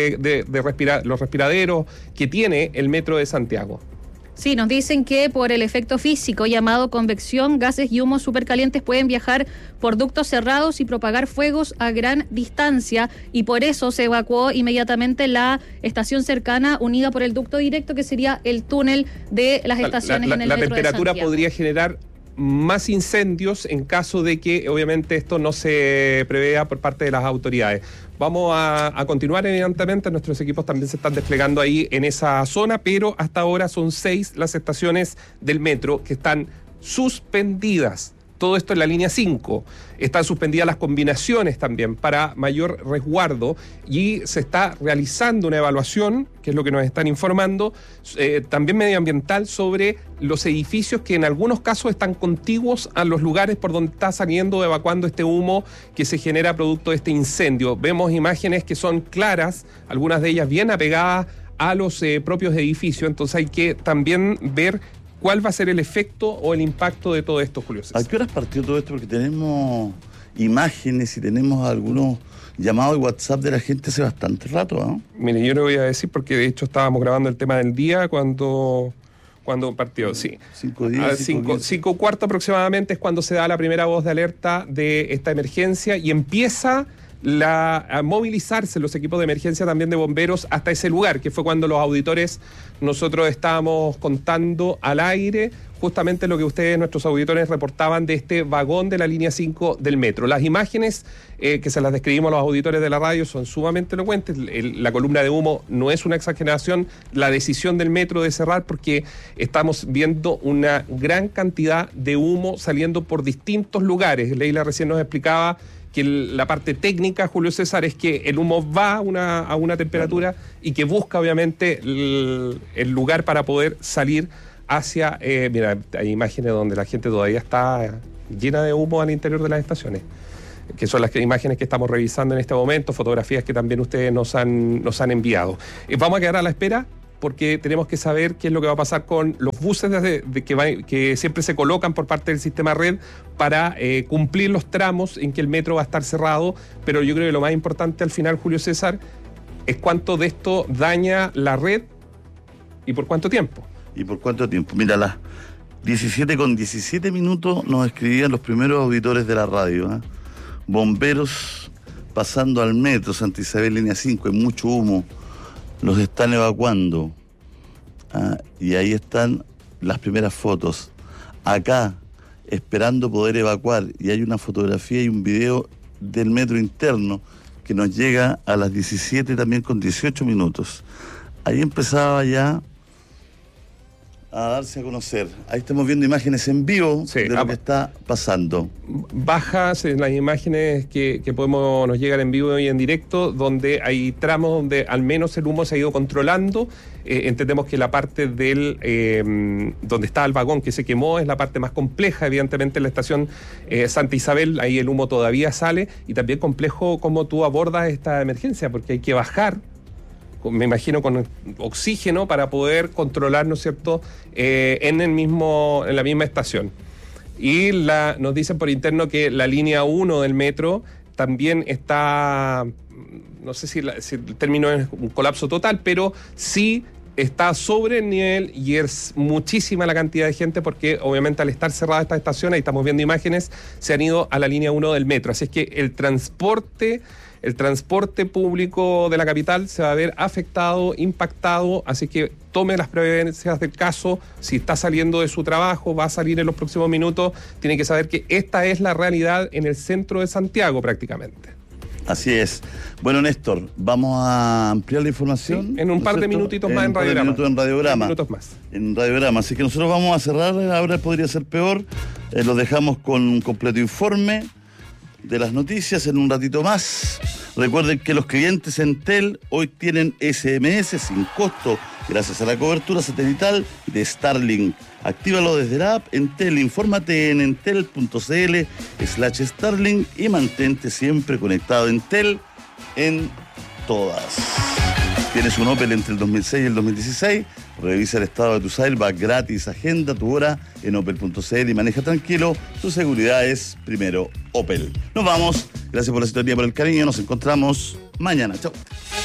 los respiraderos que tiene el metro de Santiago. Sí, nos dicen que por el efecto físico llamado convección, gases y humos supercalientes pueden viajar por ductos cerrados y propagar fuegos a gran distancia, y por eso se evacuó inmediatamente la estación cercana unida por el ducto directo, que sería el túnel de las estaciones en el metro de Santiago. La temperatura podría generar más incendios en caso de que obviamente esto no se prevea por parte de las autoridades. Vamos a continuar, evidentemente, nuestros equipos también se están desplegando ahí en esa zona, pero hasta ahora son 6 las estaciones del metro que están suspendidas. Todo esto en la línea 5. Están suspendidas las combinaciones también para mayor resguardo, y se está realizando una evaluación, que es lo que nos están informando, también medioambiental, sobre los edificios que en algunos casos están contiguos a los lugares por donde está saliendo o evacuando este humo que se genera producto de este incendio. Vemos imágenes que son claras, algunas de ellas bien apegadas a los propios edificios, entonces hay que también ver cuál va a ser el efecto o el impacto de todo esto, Julio César. ¿A qué horas partió todo esto? Porque tenemos imágenes y tenemos algunos llamados de WhatsApp de la gente hace bastante rato, ¿no? Mire, yo le voy a decir porque de hecho estábamos grabando el tema del día cuando partió, sí. 5:15 aproximadamente es cuando se da la primera voz de alerta de esta emergencia y empieza a movilizarse los equipos de emergencia también de bomberos hasta ese lugar, que fue cuando los auditores nosotros estábamos contando al aire justamente lo que ustedes, nuestros auditores, reportaban de este vagón de la línea 5 del metro. Las imágenes que se las describimos a los auditores de la radio son sumamente elocuentes. La columna de humo no es una exageración, la decisión del metro de cerrar, porque estamos viendo una gran cantidad de humo saliendo por distintos lugares. Leila recién nos explicaba que la parte técnica, Julio César, es que el humo va a una temperatura y que busca obviamente el lugar para poder salir hacia... mira, hay imágenes donde la gente todavía está llena de humo al interior de las estaciones, que son las imágenes que estamos revisando en este momento, fotografías que también ustedes nos han enviado. Vamos a quedar a la espera, porque tenemos que saber qué es lo que va a pasar con los buses que siempre se colocan por parte del sistema red para cumplir los tramos en que el metro va a estar cerrado, pero yo creo que lo más importante al final, Julio César, es cuánto de esto daña la red y por cuánto tiempo. Mira, las 17:17 nos escribían los primeros auditores de la radio, bomberos pasando al metro Santa Isabel línea 5, hay mucho humo, los están evacuando. Y ahí están las primeras fotos. Acá, esperando poder evacuar, y hay una fotografía y un video del metro interno que nos llega a las 17 también con 18 minutos. Ahí empezaba ya a darse a conocer. Ahí estamos viendo imágenes en vivo de lo que está pasando. Bajas en las imágenes que nos llegan en vivo y en directo, donde hay tramos donde al menos el humo se ha ido controlando. Entendemos que la parte donde está el vagón que se quemó es la parte más compleja, evidentemente en la estación Santa Isabel, ahí el humo todavía sale, y también complejo cómo tú abordas esta emergencia, porque hay que bajar, me imagino, con oxígeno para poder controlar, ¿no es cierto?, en la misma estación. Y nos dicen por interno que la línea 1 del metro también está, no sé si el término es un colapso total, pero sí está sobre el nivel, y es muchísima la cantidad de gente, porque obviamente al estar cerrada esta estación, ahí estamos viendo imágenes, se han ido a la línea 1 del metro. Así es que el transporte público de la capital se va a ver afectado, impactado, así que tome las previsiones del caso. Si está saliendo de su trabajo, va a salir en los próximos minutos, tiene que saber que esta es la realidad en el centro de Santiago prácticamente. Así es. Bueno, Néstor, vamos a ampliar la información. Sí, en un par de minutitos más en Radiograma. En Radiograma. Así que nosotros vamos a cerrar, ahora podría ser peor. Los dejamos con un completo informe de las noticias en un ratito más. Recuerden que los clientes Entel hoy tienen SMS sin costo gracias a la cobertura satelital de Starlink. Actívalo desde la app Entel, infórmate en entel.cl/Starlink y mantente siempre conectado. Entel en todas. ¿Tienes un Opel entre el 2006 y el 2016? Revisa el estado de tu Sailback gratis, agenda tu hora en opel.cl y maneja tranquilo. Tu seguridad es primero Opel. Nos vamos. Gracias por la sintonía, por el cariño. Nos encontramos mañana. Chao.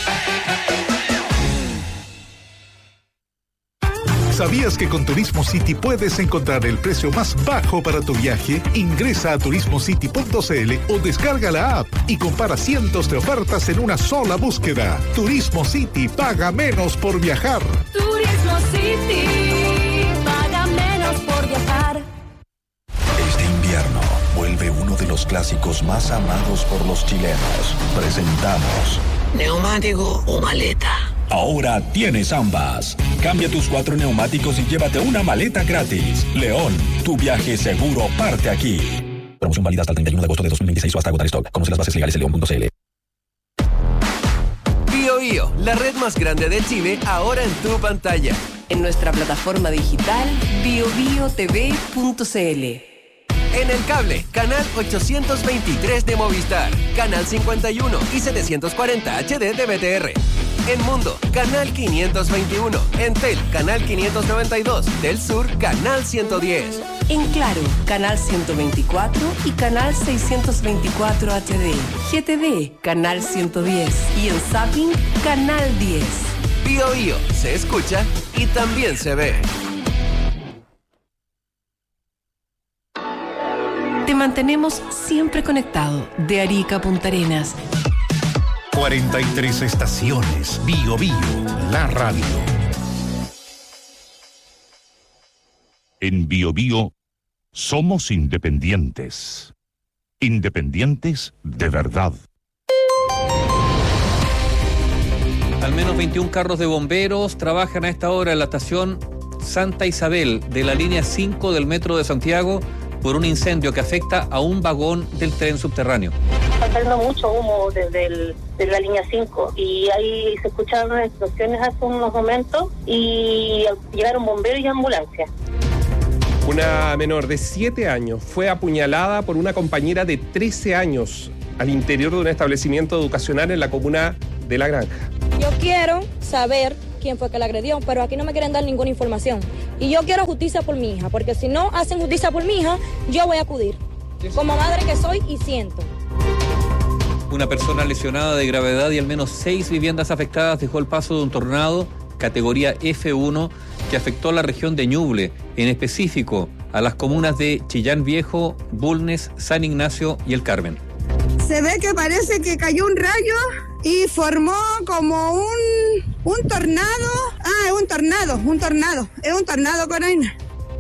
¿Sabías que con Turismo City puedes encontrar el precio más bajo para tu viaje? Ingresa a turismocity.cl o descarga la app y compara cientos de ofertas en una sola búsqueda. Turismo City, paga menos por viajar. Turismo City, paga menos por viajar. Este invierno vuelve uno de los clásicos más amados por los chilenos. Presentamos ¿neumático o maleta? Ahora tienes ambas. Cambia tus 4 neumáticos y llévate una maleta gratis. León, tu viaje seguro parte aquí. Promoción válida hasta el 31 de agosto de 2026 o hasta agotar stock. Conoce las bases legales en león.cl. BioBio, la red más grande de Chile, ahora en tu pantalla. En nuestra plataforma digital biobiotv.cl. En el cable, canal 823 de Movistar, canal 51 y 740 HD de BTR. En Mundo, canal 521. En Tel, canal 592. Del Sur, canal 110. En Claro, canal 124 y canal 624 HD. GTV, canal 110. Y en Zapping, canal 10. BioBio, se escucha y también se ve. Te mantenemos siempre conectado, de Arica a Punta Arenas. 43 estaciones. BioBio, la radio. En BioBio somos independientes. Independientes de verdad. Al menos 21 carros de bomberos trabajan a esta hora en la estación Santa Isabel de la línea 5 del Metro de Santiago por un incendio que afecta a un vagón del tren subterráneo. hacer no mucho humo desde la línea 5, y ahí se escucharon unas explosiones hace unos momentos y llegaron bomberos y ambulancias. Una menor de 7 años fue apuñalada por una compañera de 13 años al interior de un establecimiento educacional en la comuna de La Granja. Yo quiero saber quién fue que la agredió, pero aquí no me quieren dar ninguna información. Y yo quiero justicia por mi hija, porque si no hacen justicia por mi hija, yo voy a acudir. Como madre que soy y siento. Una persona lesionada de gravedad y al menos 6 viviendas afectadas dejó el paso de un tornado categoría F1 que afectó a la región de Ñuble, en específico a las comunas de Chillán Viejo, Bulnes, San Ignacio y El Carmen. Se ve que parece que cayó un rayo y formó como un tornado. Es un tornado, Corina.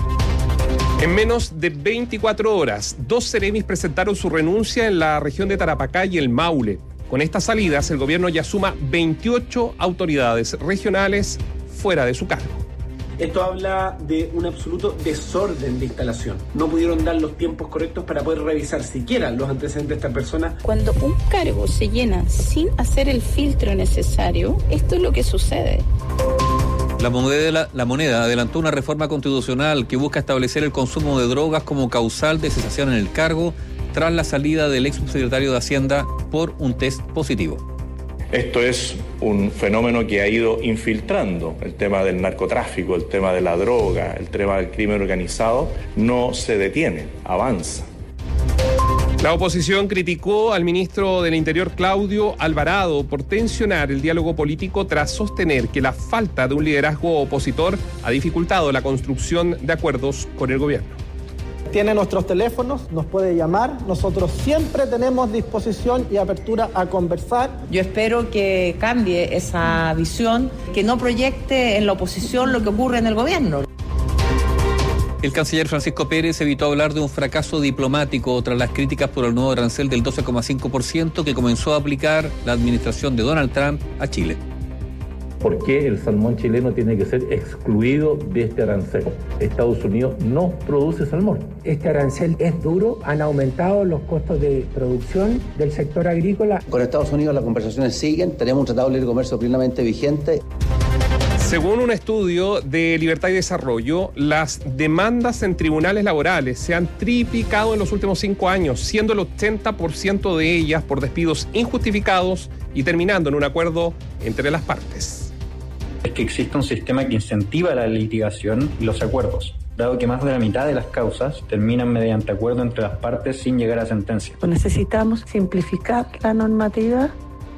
En menos de 24 horas, 2 seremis presentaron su renuncia en la región de Tarapacá y el Maule. Con estas salidas, el gobierno ya suma 28 autoridades regionales fuera de su cargo. Esto habla de un absoluto desorden de instalación. No pudieron dar los tiempos correctos para poder revisar siquiera los antecedentes de esta persona. Cuando un cargo se llena sin hacer el filtro necesario, esto es lo que sucede. La moneda adelantó una reforma constitucional que busca establecer el consumo de drogas como causal de cesación en el cargo tras la salida del ex subsecretario de Hacienda por un test positivo. Esto es un fenómeno que ha ido infiltrando el tema del narcotráfico, el tema de la droga, el tema del crimen organizado. No se detiene, avanza. La oposición criticó al ministro del Interior, Claudio Alvarado, por tensionar el diálogo político tras sostener que la falta de un liderazgo opositor ha dificultado la construcción de acuerdos con el gobierno. Tiene nuestros teléfonos, nos puede llamar. Nosotros siempre tenemos disposición y apertura a conversar. Yo espero que cambie esa visión, que no proyecte en la oposición lo que ocurre en el gobierno. El canciller Francisco Pérez evitó hablar de un fracaso diplomático tras las críticas por el nuevo arancel del 12,5% que comenzó a aplicar la administración de Donald Trump a Chile. ¿Por qué el salmón chileno tiene que ser excluido de este arancel? Estados Unidos no produce salmón. Este arancel es duro, han aumentado los costos de producción del sector agrícola. Con Estados Unidos las conversaciones siguen, tenemos un tratado de libre comercio plenamente vigente. Según un estudio de Libertad y Desarrollo, las demandas en tribunales laborales se han triplicado en los últimos 5 años, siendo el 80% de ellas por despidos injustificados y terminando en un acuerdo entre las partes. Es que existe un sistema que incentiva la litigación y los acuerdos, dado que más de la mitad de las causas terminan mediante acuerdo entre las partes sin llegar a sentencia. Necesitamos simplificar la normativa.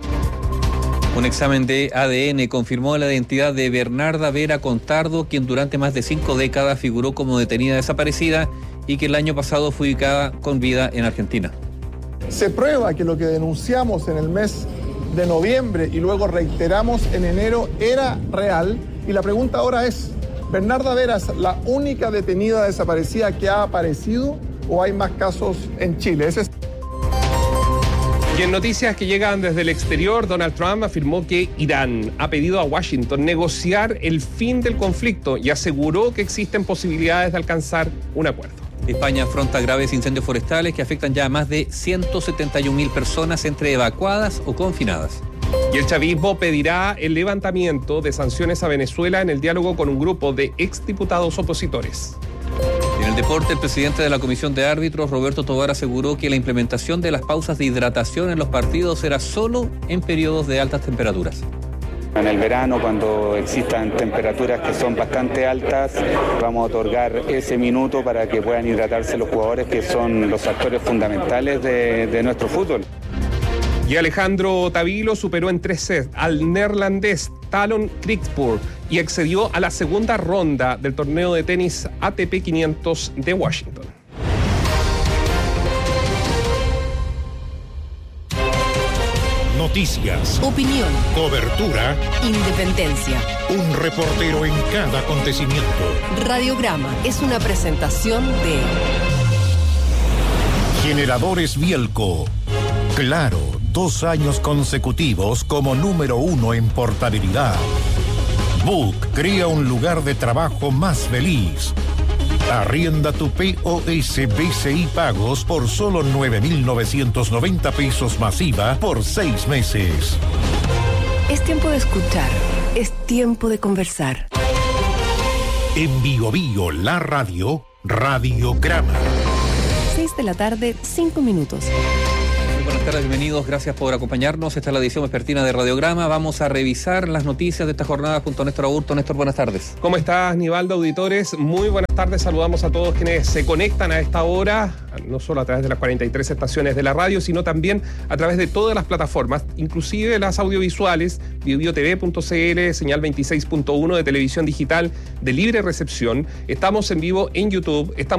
Un examen de ADN confirmó la identidad de Bernarda Vera Contardo, quien durante más de 5 décadas figuró como detenida desaparecida y que el año pasado fue ubicada con vida en Argentina. Se prueba que lo que denunciamos en el mes de noviembre y luego reiteramos en enero era real, y la pregunta ahora es: ¿Bernarda Vera es la única detenida desaparecida que ha aparecido o hay más casos en Chile? Y en noticias que llegan desde el exterior, Donald Trump afirmó que Irán ha pedido a Washington negociar el fin del conflicto y aseguró que existen posibilidades de alcanzar un acuerdo. España afronta graves incendios forestales que afectan ya a más de 171.000 personas entre evacuadas o confinadas. Y el chavismo pedirá el levantamiento de sanciones a Venezuela en el diálogo con un grupo de exdiputados opositores. En el deporte, el presidente de la Comisión de Árbitros, Roberto Tovar, aseguró que la implementación de las pausas de hidratación en los partidos será solo en periodos de altas temperaturas. En el verano, cuando existan temperaturas que son bastante altas, vamos a otorgar ese minuto para que puedan hidratarse los jugadores, que son los actores fundamentales de nuestro fútbol. Y Alejandro Tavilo superó en 3 sets al neerlandés Talon Kriksburg y accedió a la segunda ronda del torneo de tenis ATP 500 de Washington. Noticias, opinión, cobertura, independencia. Un reportero en cada acontecimiento. Radiograma es una presentación de Generadores Bielco. Claro, 2 años consecutivos como número 1 en portabilidad. Book crea un lugar de trabajo más feliz. Arrienda tu POS BCI Pagos por solo 9.990 pesos masiva por 6 meses. Es tiempo de escuchar. Es tiempo de conversar. En Bio Bio, la radio, Radiograma. 6 de la tarde, 5 minutos. Buenas tardes, bienvenidos, gracias por acompañarnos. Esta es la edición vespertina de Radiograma. Vamos a revisar las noticias de esta jornada junto a Néstor Aburto. Néstor, buenas tardes. ¿Cómo estás, Nivaldo, auditores? Muy buenas tardes, saludamos a todos quienes se conectan a esta hora, no solo a través de las 43 estaciones de la radio, sino también a través de todas las plataformas, inclusive las audiovisuales, biobiotv.cl, señal 26.1 de televisión digital de libre recepción. Estamos en vivo en YouTube, estamos